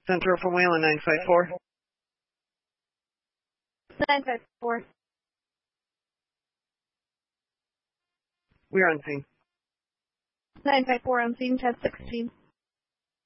Central from Wayland, 954. 954. We're on scene. 954 on scene, test 16.